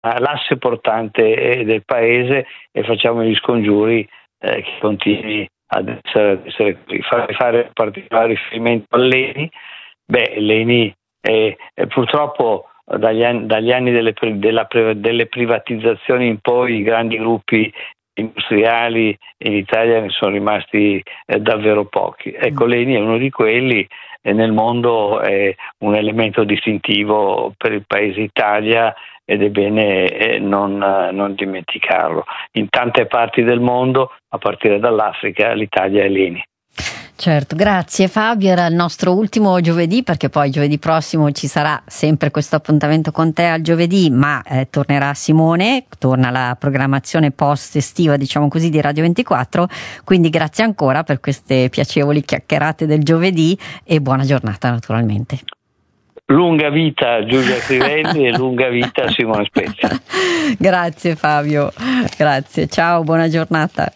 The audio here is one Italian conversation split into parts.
l'asse portante del paese, e facciamo gli scongiuri che continui ad essere così. Fare particolare riferimento all'ENI. L'ENI purtroppo dagli anni delle privatizzazioni in poi i grandi gruppi industriali in Italia ne sono rimasti davvero pochi. Ecco, l'ENI è uno di quelli, e nel mondo è un elemento distintivo per il paese Italia, ed è bene non dimenticarlo. In tante parti del mondo, a partire dall'Africa, l'Italia è l'ENI. Certo, grazie Fabio, era il nostro ultimo giovedì, perché poi giovedì prossimo ci sarà sempre questo appuntamento con te al giovedì, ma tornerà Simone, torna la programmazione post estiva, diciamo così, di Radio 24, quindi grazie ancora per queste piacevoli chiacchierate del giovedì e buona giornata naturalmente. Lunga vita Giulia Crivelli e lunga vita Simone Spezia. Grazie Fabio, grazie, ciao, buona giornata.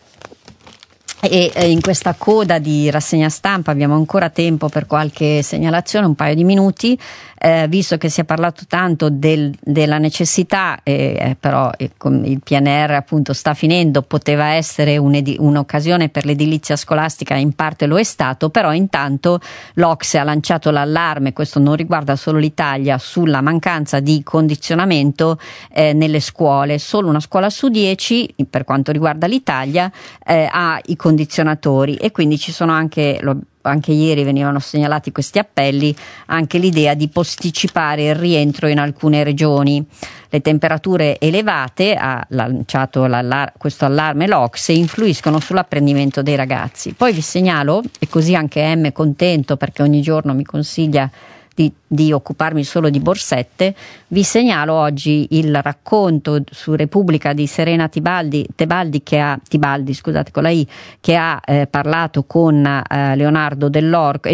E in questa coda di rassegna stampa abbiamo ancora tempo per qualche segnalazione, un paio di minuti, visto che si è parlato tanto della necessità, però il PNR appunto sta finendo, poteva essere un'occasione per l'edilizia scolastica, in parte lo è stato, però intanto l'OCSE ha lanciato l'allarme, questo non riguarda solo l'Italia, sulla mancanza di condizionamento nelle scuole. Solo una scuola su 10 per quanto riguarda l'Italia ha i condizionatori, e quindi ci sono anche ieri venivano segnalati questi appelli, anche l'idea di posticipare il rientro in alcune regioni. Le temperature elevate, ha lanciato questo allarme l'OCSE, influiscono sull'apprendimento dei ragazzi. Poi vi segnalo, e così anche M è contento perché ogni giorno mi consiglia di occuparmi solo di borsette, vi segnalo oggi il racconto su Repubblica di Serena Tibaldi con la I, che ha parlato con Leonardo Dell'Orco,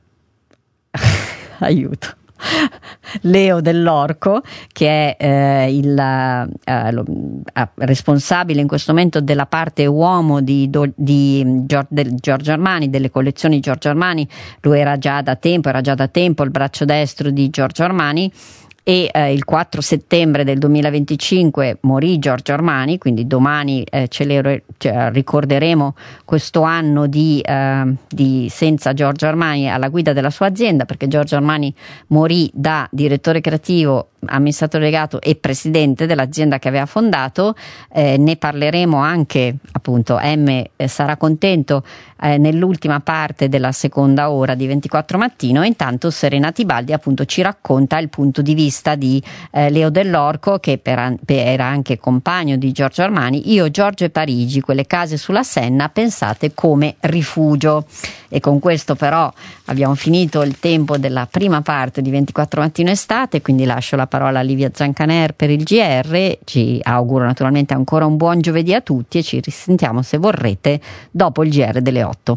Leo Dell'Orco, che è il responsabile in questo momento della parte uomo di Giorgio Armani, delle collezioni Giorgio Armani. Lui era già da tempo il braccio destro di Giorgio Armani, e il 4 settembre del 2025 morì Giorgio Armani, quindi domani ricorderemo questo anno di senza Giorgio Armani alla guida della sua azienda, perché Giorgio Armani morì da direttore creativo, amministratore delegato e presidente dell'azienda che aveva fondato. Ne parleremo anche, appunto, M sarà contento nell'ultima parte della seconda ora di 24 Mattino. E intanto Serena Tibaldi appunto ci racconta il punto di vista di Leo Dell'Orco, che era anche compagno di Giorgio Armani. Io, Giorgio e Parigi, quelle case sulla Senna pensate come rifugio. E con questo però abbiamo finito il tempo della prima parte di 24 Mattino Estate, quindi lascio la parola a Livia Zancaner per il GR. Ci auguro naturalmente ancora un buon giovedì a tutti e ci risentiamo, se vorrete, dopo il GR delle 8.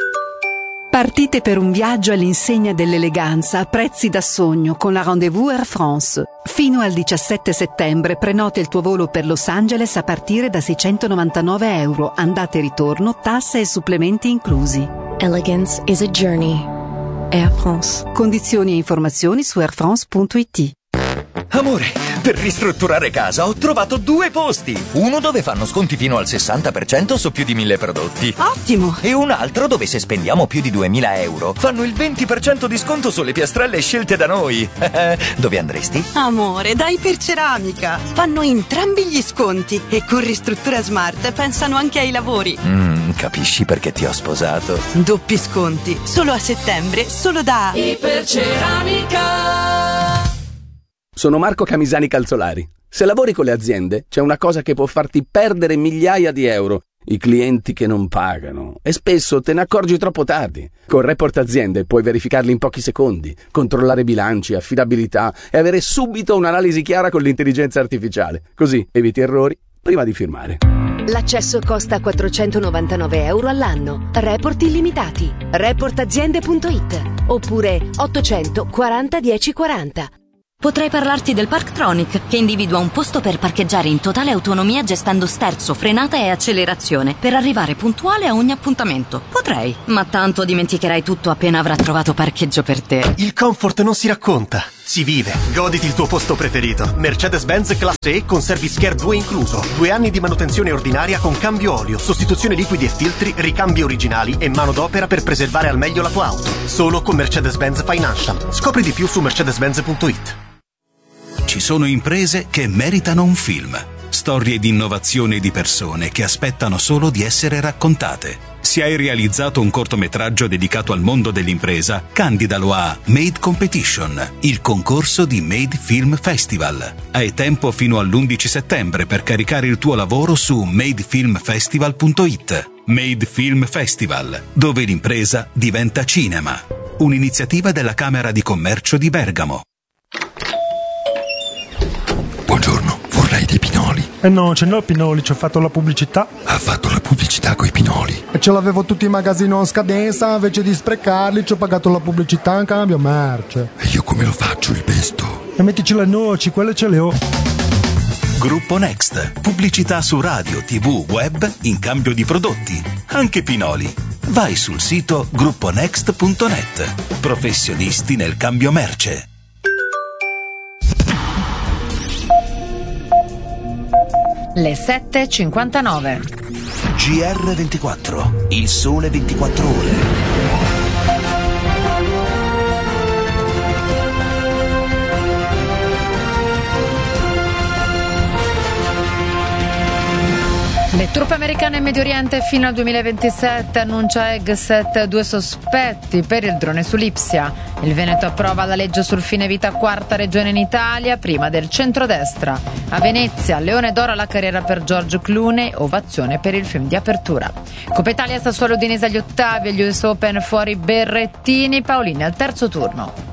Partite per un viaggio all'insegna dell'eleganza a prezzi da sogno con la Rendez-vous Air France. Fino al 17 settembre prenota il tuo volo per Los Angeles a partire da €699, andata e ritorno, tasse e supplementi inclusi. Elegance is a journey. Air France. Condizioni e informazioni su airfrance.it. Amore, per ristrutturare casa ho trovato 2 posti. Uno dove fanno sconti fino al 60% su più di 1000 prodotti. Ottimo! E un altro dove, se spendiamo più di €2000, fanno il 20% di sconto sulle piastrelle scelte da noi. Dove andresti? Amore, da Iperceramica. Fanno entrambi gli sconti e con Ristruttura Smart pensano anche ai lavori. Capisci perché ti ho sposato. Doppi sconti, solo a settembre, solo da Iperceramica. Sono Marco Camisani Calzolari. Se lavori con le aziende, c'è una cosa che può farti perdere migliaia di euro: i clienti che non pagano. E spesso te ne accorgi troppo tardi. Con Report Aziende puoi verificarli in pochi secondi, controllare bilanci, affidabilità e avere subito un'analisi chiara con l'intelligenza artificiale. Così eviti errori prima di firmare. L'accesso costa €499 all'anno. Report illimitati. Reportaziende.it oppure 840 1040. Potrei parlarti del Parktronic, che individua un posto per parcheggiare in totale autonomia gestendo sterzo, frenata e accelerazione per arrivare puntuale a ogni appuntamento. Potrei, ma tanto dimenticherai tutto appena avrà trovato parcheggio per te. Il comfort non si racconta, Si vive. Goditi il tuo posto preferito. Mercedes-Benz Classe E con Service Care 2 incluso. 2 anni di manutenzione ordinaria con cambio olio, sostituzione liquidi e filtri, ricambi originali e manodopera per preservare al meglio la tua auto. Solo con Mercedes-Benz Financial. Scopri di più su mercedes-benz.it. Ci sono imprese che meritano un film. Storie di innovazione e di persone che aspettano solo di essere raccontate. Se hai realizzato un cortometraggio dedicato al mondo dell'impresa, candidalo a Made Competition, il concorso di Made Film Festival. Hai tempo fino all'11 settembre per caricare il tuo lavoro su madefilmfestival.it. Made Film Festival, dove l'impresa diventa cinema. Un'iniziativa della Camera di Commercio di Bergamo. Buongiorno, vorrei dei pinoli. No, ce n'ho pinoli, ci ho fatto la pubblicità. Ha fatto la pubblicità coi pinoli. E ce l'avevo tutti in magazzino a scadenza, invece di sprecarli ci ho pagato la pubblicità in cambio merce. E io come lo faccio il pesto? E mettici le noci, quelle ce le ho. Gruppo Next. Pubblicità su radio, TV, web in cambio di prodotti. Anche pinoli. Vai sul sito grupponext.net. Professionisti nel cambio merce. Le 7:59. GR24, il sole 24 ore. Le truppe americane in Medio Oriente fino al 2027, annuncia Hegseth 2 sospetti per il drone su Lipsia. Il Veneto approva la legge sul fine vita, quarta regione in Italia, prima del centrodestra. A Venezia, Leone d'oro alla carriera per George Clooney, ovazione per il film di apertura. Coppa Italia, Sassuolo Udinese agli ottavi, agli US Open fuori Berrettini, Paolini al terzo turno.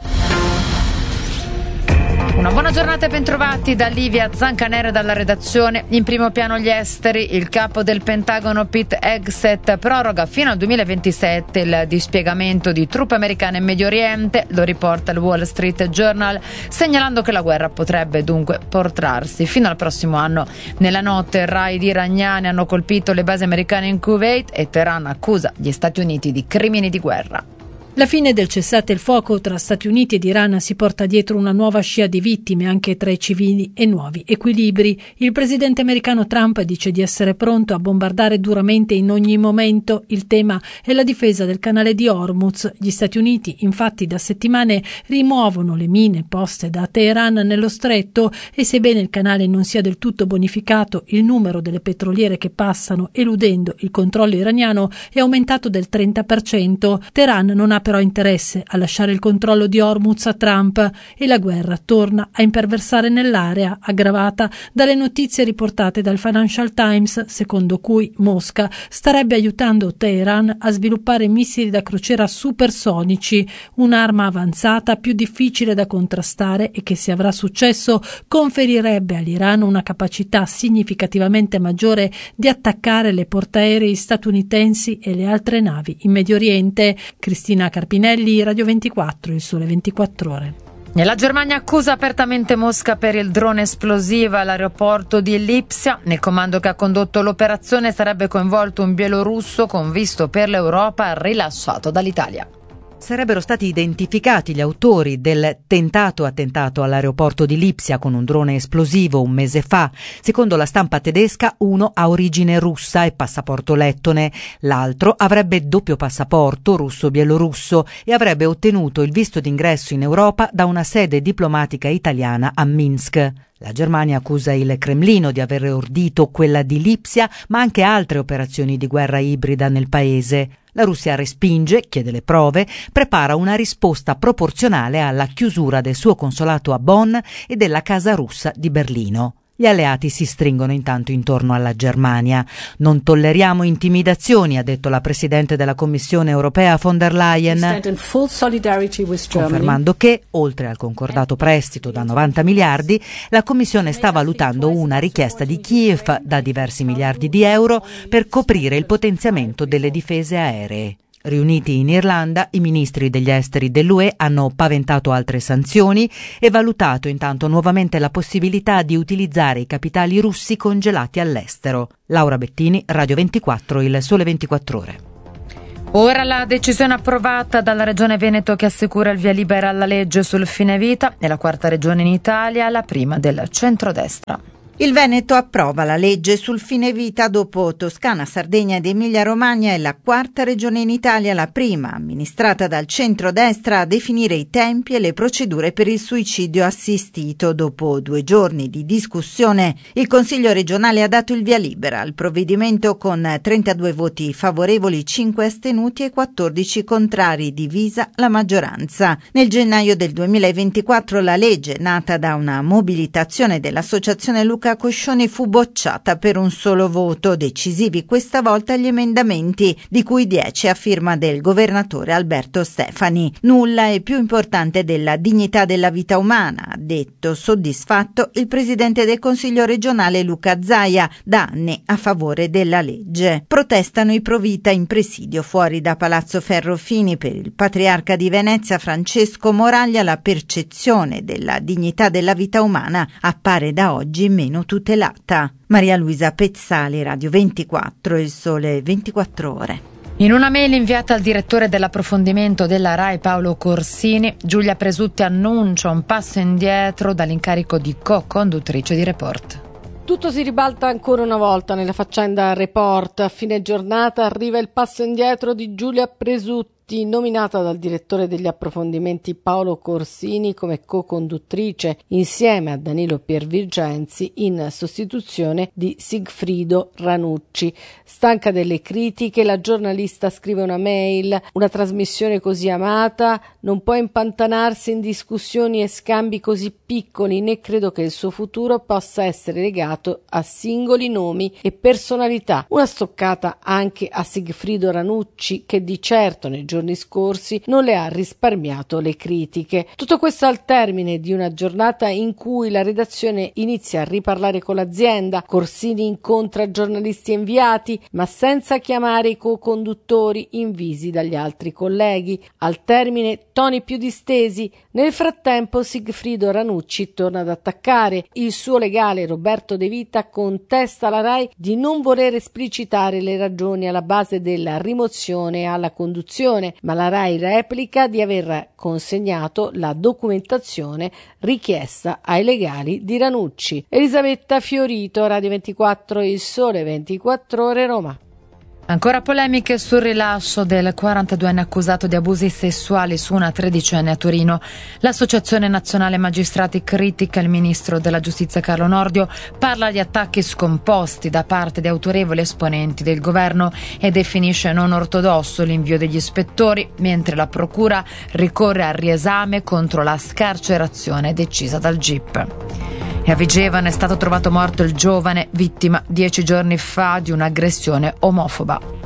Una buona giornata e bentrovati da Livia Zancanero dalla redazione. In primo piano gli esteri. Il capo del Pentagono Pete Hegseth proroga fino al 2027 il dispiegamento di truppe americane in Medio Oriente, lo riporta il Wall Street Journal, segnalando che la guerra potrebbe dunque portarsi fino al prossimo anno. Nella notte raid iraniani hanno colpito le basi americane in Kuwait e Teheran accusa gli Stati Uniti di crimini di guerra. La fine del cessate il fuoco tra Stati Uniti ed Iran si porta dietro una nuova scia di vittime anche tra i civili e nuovi equilibri. Il presidente americano Trump dice di essere pronto a bombardare duramente in ogni momento. Il tema è la difesa del canale di Hormuz. Gli Stati Uniti infatti da settimane rimuovono le mine poste da Teheran nello stretto e sebbene il canale non sia del tutto bonificato, il numero delle petroliere che passano eludendo il controllo iraniano è aumentato del 30%. Teheran non ha però interesse a lasciare il controllo di Hormuz a Trump e la guerra torna a imperversare nell'area, aggravata dalle notizie riportate dal Financial Times, secondo cui Mosca starebbe aiutando Teheran a sviluppare missili da crociera supersonici, un'arma avanzata più difficile da contrastare e che, se avrà successo, conferirebbe all'Iran una capacità significativamente maggiore di attaccare le portaerei statunitensi e le altre navi in Medio Oriente. Cristina Carpinelli, Radio 24, il sole 24 ore. La Germania accusa apertamente Mosca per il drone esplosivo all'aeroporto di Lipsia. Nel comando che ha condotto l'operazione sarebbe coinvolto un bielorusso con visto per l'Europa rilasciato dall'Italia. Sarebbero stati identificati gli autori del tentato attentato all'aeroporto di Lipsia con un drone esplosivo un mese fa. Secondo la stampa tedesca, uno ha origine russa e passaporto lettone, l'altro avrebbe doppio passaporto russo-bielorusso e avrebbe ottenuto il visto d'ingresso in Europa da una sede diplomatica italiana a Minsk. La Germania accusa il Cremlino di aver ordito quella di Lipsia, ma anche altre operazioni di guerra ibrida nel paese. La Russia respinge, chiede le prove, prepara una risposta proporzionale alla chiusura del suo consolato a Bonn e della Casa Russa di Berlino. Gli alleati si stringono intanto intorno alla Germania. Non tolleriamo intimidazioni, ha detto la Presidente della Commissione europea von der Leyen, confermando che, oltre al concordato prestito da 90 miliardi, la Commissione sta valutando una richiesta di Kiev da diversi miliardi di euro per coprire il potenziamento delle difese aeree. Riuniti in Irlanda, i ministri degli esteri dell'UE hanno paventato altre sanzioni e valutato intanto nuovamente la possibilità di utilizzare i capitali russi congelati all'estero. Laura Bettini, Radio 24, il sole 24 ore. Ora la decisione approvata dalla Regione Veneto che assicura il via libera alla legge sul fine vita, è la quarta regione in Italia, la prima del centrodestra. Il Veneto approva la legge sul fine vita dopo Toscana, Sardegna ed Emilia-Romagna. È la quarta regione in Italia, la prima amministrata dal centrodestra a definire i tempi e le procedure per il suicidio assistito. Dopo 2 giorni di discussione, il Consiglio regionale ha dato il via libera al provvedimento con 32 voti favorevoli, 5 astenuti e 14 contrari, divisa la maggioranza. Nel gennaio del 2024 la legge, nata da una mobilitazione dell'Associazione Luca Coscioni, fu bocciata per un solo voto. Decisivi questa volta gli emendamenti, di cui 10 a firma del governatore Alberto Stefani. Nulla è più importante della dignità della vita umana, ha detto soddisfatto il presidente del Consiglio regionale Luca Zaia, da anni a favore della legge. Protestano i Provita in presidio fuori da Palazzo Ferrofini. Per il patriarca di Venezia Francesco Moraglia la percezione della dignità della vita umana appare da oggi meno tutelata. Maria Luisa Pezzali, Radio 24, Il Sole 24 Ore. In una mail inviata al direttore dell'approfondimento della RAI Paolo Corsini, Giulia Presutti annuncia un passo indietro dall'incarico di co-conduttrice di Report. Tutto si ribalta ancora una volta nella faccenda Report. A fine giornata arriva il passo indietro di Giulia Presutti, nominata dal direttore degli approfondimenti Paolo Corsini come co-conduttrice insieme a Danilo Piervigenzi in sostituzione di Sigfrido Ranucci. Stanca delle critiche, la giornalista scrive una mail: una trasmissione così amata non può impantanarsi in discussioni e scambi così piccoli, né credo che il suo futuro possa essere legato a singoli nomi e personalità. Una stoccata anche a Sigfrido Ranucci, che di certo nei giorni scorsi non le ha risparmiato le critiche. Tutto questo al termine di una giornata in cui la redazione inizia a riparlare con l'azienda. Corsini incontra giornalisti e inviati, ma senza chiamare i co-conduttori invisi dagli altri colleghi. Al termine toni più distesi. Nel frattempo Sigfrido Ranucci torna ad attaccare. Il suo legale Roberto De Vita contesta alla RAI di non voler esplicitare le ragioni alla base della rimozione alla conduzione, ma la RAI replica di aver consegnato la documentazione richiesta ai legali di Ranucci. Elisabetta Fiorito, Radio 24, Il Sole 24 Ore, Roma. Ancora polemiche sul rilascio del 42enne accusato di abusi sessuali su una 13enne a Torino. L'Associazione Nazionale Magistrati critica il ministro della Giustizia Carlo Nordio, parla di attacchi scomposti da parte di autorevoli esponenti del governo e definisce non ortodosso l'invio degli ispettori, mentre la procura ricorre al riesame contro la scarcerazione decisa dal GIP. E a Vigevano è stato trovato morto il giovane, vittima 10 giorni fa di un'aggressione omofoba.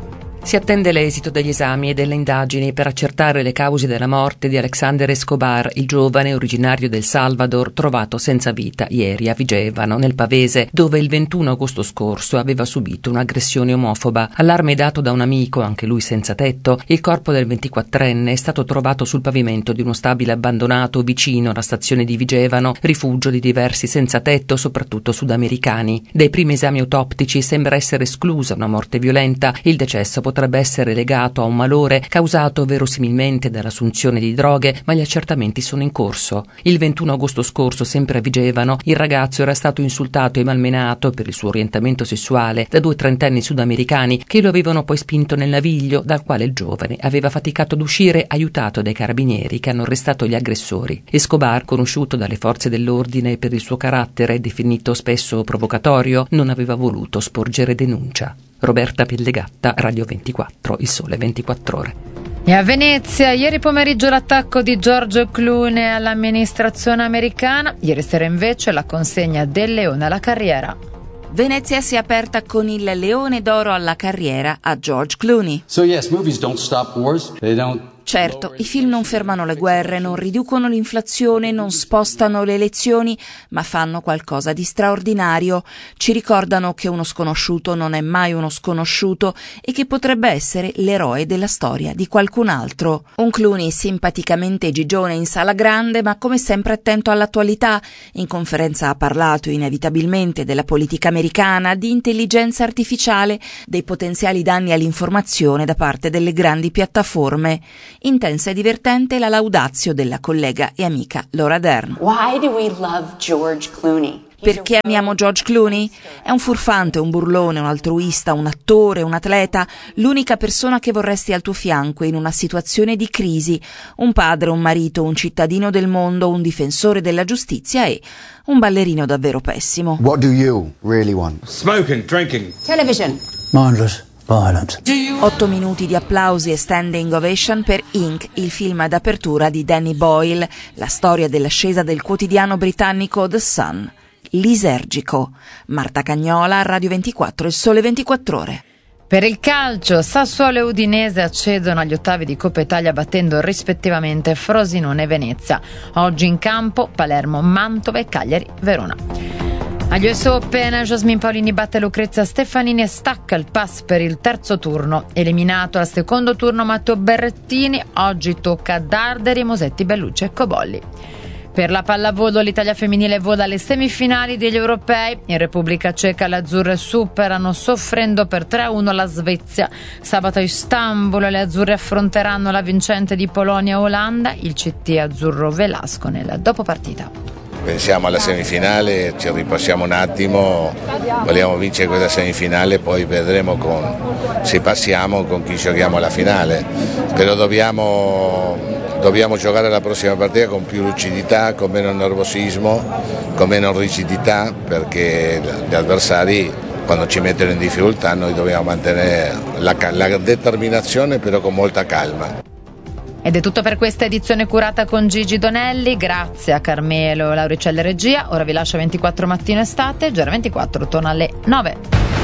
Si attende l'esito degli esami e delle indagini per accertare le cause della morte di Alexander Escobar, il giovane originario del Salvador trovato senza vita ieri a Vigevano, nel Pavese, dove il 21 agosto scorso aveva subito un'aggressione omofoba. Allarme dato da un amico, anche lui senza tetto, il corpo del 24enne è stato trovato sul pavimento di uno stabile abbandonato vicino alla stazione di Vigevano, rifugio di diversi senza tetto, soprattutto sudamericani. Dai primi esami autoptici sembra essere esclusa una morte violenta. Il decesso potrebbe essere legato a un malore causato verosimilmente dall'assunzione di droghe, ma gli accertamenti sono in corso. Il 21 agosto scorso, sempre a Vigevano, il ragazzo era stato insultato e malmenato per il suo orientamento sessuale da 2 trentenni sudamericani che lo avevano poi spinto nel naviglio dal quale il giovane aveva faticato ad uscire, aiutato dai carabinieri che hanno arrestato gli aggressori. Escobar, conosciuto dalle forze dell'ordine per il suo carattere definito spesso provocatorio, non aveva voluto sporgere denuncia. Roberta Pellegatta, Radio 24, Il Sole 24 Ore. E a Venezia, ieri pomeriggio l'attacco di George Clooney all'amministrazione americana, ieri sera invece la consegna del Leone alla Carriera. Venezia si è aperta con il Leone d'Oro alla Carriera a George Clooney. So yes, movies don't stop wars. They don't Certo, i film non fermano le guerre, non riducono l'inflazione, non spostano le elezioni, ma fanno qualcosa di straordinario. Ci ricordano che uno sconosciuto non è mai uno sconosciuto e che potrebbe essere l'eroe della storia di qualcun altro. Un Clooney simpaticamente gigione in sala grande, ma come sempre attento all'attualità. In conferenza ha parlato inevitabilmente della politica americana, di intelligenza artificiale, dei potenziali danni all'informazione da parte delle grandi piattaforme. Intensa e divertente la laudatio della collega e amica Laura Dern. Why do we love George Clooney? Perché amiamo George Clooney? È un furfante, un burlone, un altruista, un attore, un atleta, l'unica persona che vorresti al tuo fianco in una situazione di crisi, un padre, un marito, un cittadino del mondo, un difensore della giustizia e un ballerino davvero pessimo. What do you really want? Smoking, drinking. Television. Mindless. Violence. 8 minuti di applausi e standing ovation per Inc., il film d'apertura di Danny Boyle, la storia dell'ascesa del quotidiano britannico The Sun. Lisergico. Marta Cagnola, Radio 24, Il Sole 24 Ore. Per il calcio, Sassuolo e Udinese accedono agli ottavi di Coppa Italia battendo rispettivamente Frosinone e Venezia. Oggi in campo Palermo, Mantova e Cagliari, Verona. Agli US Open, Jasmine Paolini batte Lucrezia Stefanini e stacca il pass per il terzo turno. Eliminato al secondo turno Matteo Berrettini, oggi tocca a Darderi, Mosetti, Bellucci e Cobolli. Per la pallavolo l'Italia femminile vola alle semifinali degli europei. In Repubblica Ceca le azzurre superano soffrendo per 3-1 la Svezia. Sabato a Istanbul le azzurre affronteranno la vincente di Polonia-Olanda, il CT azzurro Velasco nel dopopartita. Pensiamo alla semifinale, ci ripassiamo un attimo, vogliamo vincere questa semifinale, poi vedremo se passiamo con chi giochiamo alla finale, però dobbiamo giocare la prossima partita con più lucidità, con meno nervosismo, con meno rigidità, perché gli avversari quando ci mettono in difficoltà noi dobbiamo mantenere la determinazione però con molta calma. Ed è tutto per questa edizione curata con Gigi Donelli, grazie a Carmelo Lauricelle regia. Ora vi lascio 24 mattino estate, Gera 24 torna alle 9.